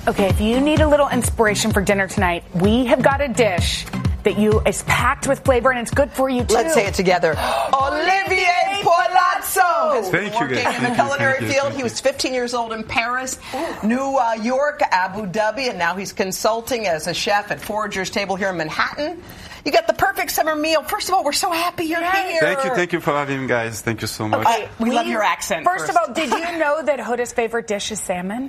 Okay, if you need a little inspiration for dinner tonight, we have got a dish that is packed with flavor and it's good for you too. Let's say it together. Olivier Polazzo. Thank you, Working in the culinary field. He was 15 years old in Paris, New York, Abu Dhabi, and now he's consulting as a chef at Forager's Table here in Manhattan. You got the perfect summer meal. First of all, we're so happy you're here. Thank you for having me, guys. Thank you so much. Okay, we love your accent. First of all, did you know that Hoda's favorite dish is salmon?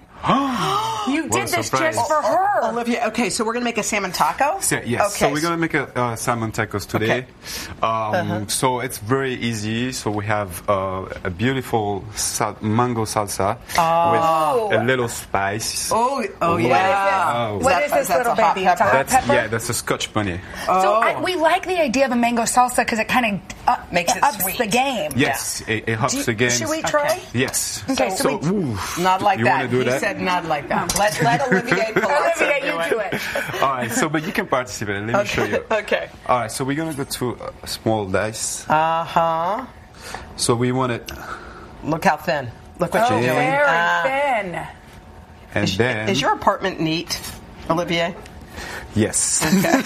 You did this surprise. just for her. Olivia, okay, so we're going to make a salmon taco? Yes, Okay. so we're going to make a salmon tacos today. Okay. So it's very easy. So we have a beautiful mango salsa with a little spice. Oh yeah. What is this little baby? It's a hot pepper? That's a Scotch bonnet. So we like the idea of a mango salsa because it kind of makes it ups sweet. the game. Yes, it ups the game. Should we try? Okay. Yes. Okay, so not like you that. Want to do He that? said not like that. Let Olivier Polazzo Olivier, you do it. All right, but you can participate. Let me show you. Okay. All right, so we're going to go to small dice. Uh-huh. So we want it. Look how thin. Look what you're doing. Very thin. And then. Is your apartment neat, Olivier? Yes.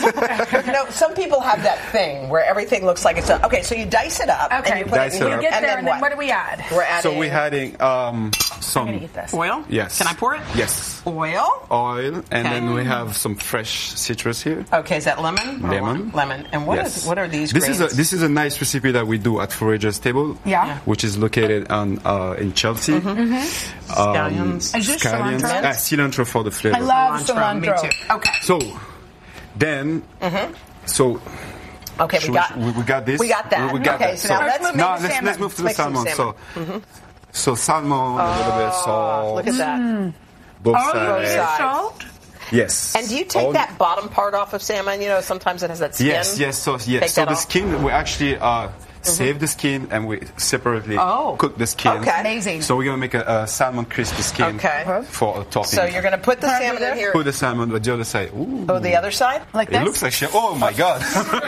Some people have that thing where everything looks like it's okay. So you dice it up. Okay, and you put Dice it it in up. We get there, and and then then what do we add? We're adding. So we're adding some. I'm gonna eat this. Oil. Yes. Can I pour it? Yes. Oil. Oil, and then we have some fresh citrus here. Okay, is that lemon? Lemon. Lemon. And what are these? This grains? is a nice recipe that we do at Forager's Table. Yeah. Which is located in Chelsea. Scallions. Is this cilantro? Cilantro for the flavor. I love cilantro. Me too. Okay. So then, so. Okay, we got this. We got that. We got Okay, that. so now let's make salmon. Let's move to the Make some salmon. salmon. So salmon, a little bit of salt. Look at that. Both Oh, you sides. need salt? Yes. And do you take that bottom part off of salmon? You know, sometimes it has that skin. Yes. So Take the that off. skin, we actually save the skin and we separately cook the skin. Okay. Amazing. So we're gonna make a salmon crispy skin for a topping. So you're going to put the salmon in here. Put the salmon on the other side. Ooh. Oh, the other side? Like It this? looks like she. Oh my God!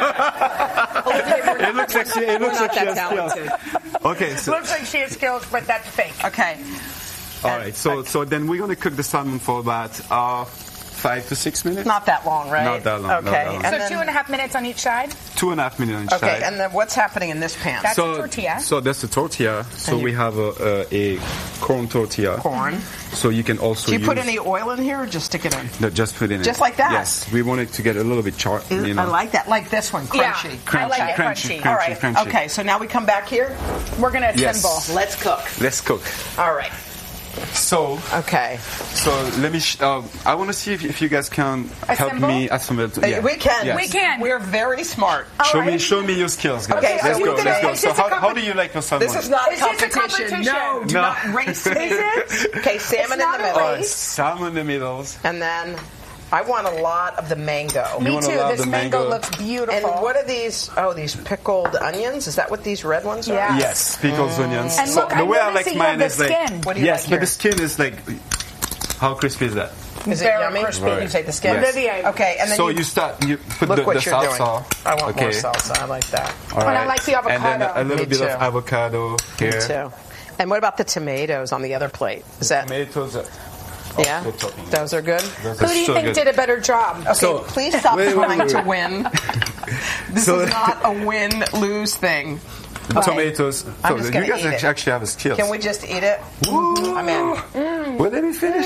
It looks like she. It looks like she has skills. Okay, so Looks like she has skills, but that's fake. Okay. all right. So then we're gonna cook the salmon for about 5 to 6 minutes. Not that long, right? Not that long, Okay. not that long. And So then, 2.5 minutes on each side? 2.5 minutes on each okay, side. and then what's happening in this pan? That's a tortilla. So that's the tortilla. So we have a corn tortilla. Corn. So you can also Do you use. put any oil in here or just stick it in? No, just put in it. Just like that? Yes. We want it to get a little bit charred. You know. I like that. Like this one, Yeah. crunchy. I like it crunchy. All right. crunchy. Okay, so now we come back here. We're going to Yes. assemble. Let's cook. Let's cook. All right. So Okay. let me. I want to see if you guys can help Assemble? me assemble. Yeah. We can. Yes. We can. We're very smart. Show me your skills, guys. Okay, so let's we're go. gonna- Let's go. it's So just a how do you like your salmon? This is not a It's just a competition. competition. No, do No. not race me. Is it? Okay, salmon in not the a middle. race. salmon in the middle. And then I want a lot of the mango. Me wanna too. love This the mango mango. looks beautiful. And what are these? Oh, these pickled onions? Is that what these red ones are? Yeah. Yes, pickles, onions. And So look, the I way I noticed like that you mine have is the like. skin. What do you Yes, like but here? the skin is like. How crispy is that? Is it Very yummy? crispy. You take the skin? Yes. Olivier. Okay, and then So you you put look the what you're salsa. doing. I want more Okay. salsa. I like that. All And I right. like the And then avocado. a little Me bit too. of avocado here. Too. And what about the tomatoes on the other plate? Is that Tomatoes. yeah? good topping. Those are good. Those Who are do you so think good. did a better job? Okay, So- please stop Wait, trying to wait. win. This So- is not a win-lose thing. Tomatoes. I'm So just you gonna guys eat it. actually have a skill. Can we just eat it? I'm in. Well, let me finish.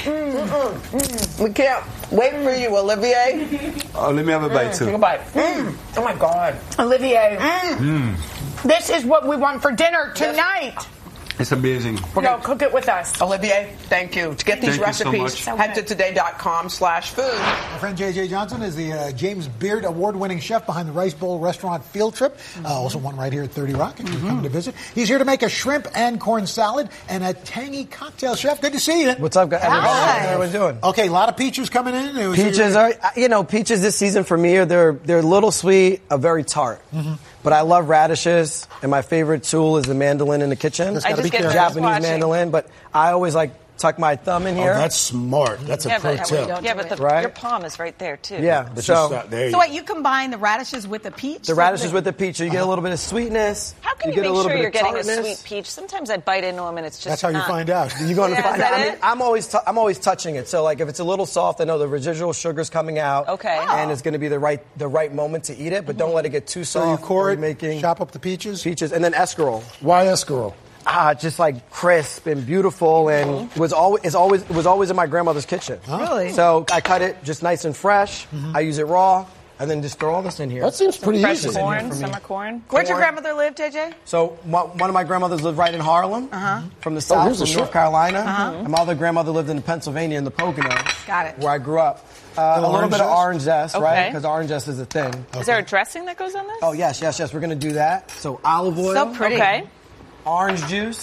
We can't wait for you, Olivier. Oh, let me have a bite Take a too. bite. Oh my God. Olivier, this is what we want for dinner tonight. It's amazing. No, cook it with us. Olivier, thank you. To get these Thank you so recipes, much. head to today.com/food. My friend J.J. Johnson is the James Beard Award-winning chef behind the Rice Bowl Restaurant Field Trip. Also one right here at 30 Rock if you're coming to visit. He's here to make a shrimp and corn salad and a tangy cocktail. Chef, good to see you. What's up, guys? Hi. How everyone doing? Okay, a lot of peaches coming in. It was Peaches are, peaches this season for me are they're a little sweet, very tart. But I love radishes, and my favorite tool is the mandolin in the kitchen. Just gotta be careful. Japanese mandolin, but I always like tuck my thumb in here. Oh, that's smart. That's a pro tip. But Right? your palm is right there, too. Yeah. But So wait, you combine the radishes with the peach? the radishes with the peach, so you get a little bit of sweetness. How can you get a make little sure bit you're of getting tartness. a sweet peach? Sometimes I bite into them and it's just That's how you not. find out. You're going to find is out. that I mean, it? I'm always touching it. So like if it's a little soft, I know the residual sugar's coming out. Okay. And it's going to be the right moment to eat it, but don't let it get too soft. So you core or it, making chop up the peaches. and then escarole. Why escarole? Just like crisp and beautiful, and it was always in my grandmother's kitchen. Really? So I cut it just nice and fresh. I use it raw, and then just throw all this in here. That seems pretty Fresh easy. corn, summer corn. Where'd your grandmother live, JJ? So one of my grandmothers lived right in Harlem, from the south, here's a from North shot. Carolina. And my other grandmother lived in Pennsylvania, in the Poconos. Got it. Where I grew up. A little orange bit of zest? orange zest, right? Okay. Because orange zest is a thing. Is there a dressing that goes on this? Oh yes. We're gonna do that. So olive oil, So pretty. Okay. orange juice,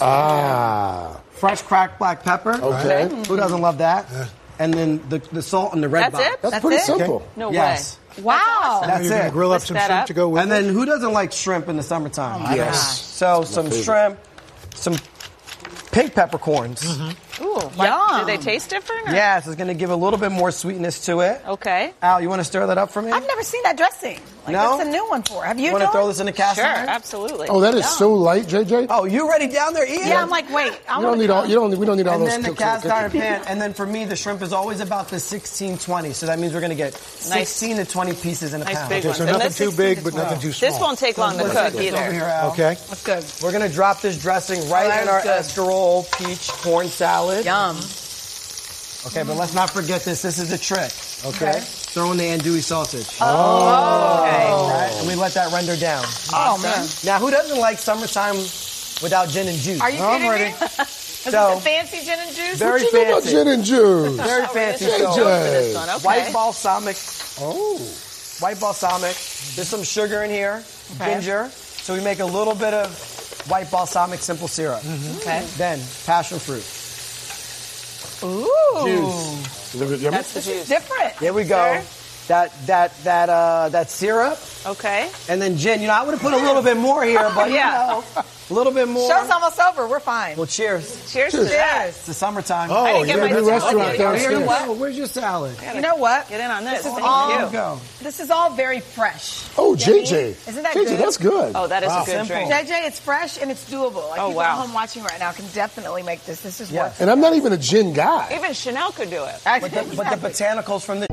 Fresh cracked black pepper. Okay. Who doesn't love that? And then the salt and the red That's box. it? That's That's pretty it? simple. No Yes. way. Wow. That's You're going it. to grill up Whisk some that shrimp up. to go with And then who doesn't like shrimp in the summertime? Yes. So some favorite. shrimp, some pink peppercorns. Ooh, Yum. do they taste different? Or? Yes, it's going to give a little bit more sweetness to it. Okay. Al, you want to stir that up for me? I've never seen that dressing. Like, No? That's a new one for. Have you You want to Dawn? throw this in the cast Sure, iron? absolutely. Oh, that is so light, JJ. Oh, you already down there eating? Yeah, I'm like, wait. I We wanna don't need go. all. We don't need all And those. then the cooks in cast kitchen. iron pan. And then for me, the shrimp is always about the 16-20. So that means we're going to get 16 to 20 pieces in a Nice pound. big Okay, one. so And nothing this too is- big, but nothing too small. This won't take long to Let's cook put this over either. here, Al. Okay. That's good. We're going to drop this dressing right Oh, in our that's good. escarole peach corn salad. Yum. Okay, but let's not forget this. This is the trick. Okay. Throw in the andouille sausage. Okay. Right? And we let that render down. Oh, man. Now, who doesn't like summertime without gin and juice? Are you I'm kidding ready. me? Is So- this a fancy gin and juice? Very What you know about fancy. gin and juice? Very Oh, fancy. this is So, dope for this one. Okay. white balsamic. Oh. White balsamic. There's some sugar in here. Ginger. So we make a little bit of white balsamic simple syrup. Okay. Then passion fruit. Ooh. Juice. That's the juice. Different. Here we go. That syrup. Okay. And then gin. You know, I would have put a little bit more here, but Yeah. you know, a little bit more. Show's almost over. We're fine. Well, cheers. Cheers to that. It's the summertime. Oh, didn't you get got a my new salad restaurant yet. downstairs. Wow, where's your salad? You know what? Get in on this. This is Thank all- you. Here we go. This is all very fresh. Oh, Yummy. JJ. Isn't that JJ, good? that's good. Oh, that is a good Simple. drink. JJ, it's fresh and it's doable. Like Oh, people wow. at home watching right now can definitely make this. This is Yeah. worth it. And I'm not even a gin guy. Even Chanel could do it. But the botanicals from the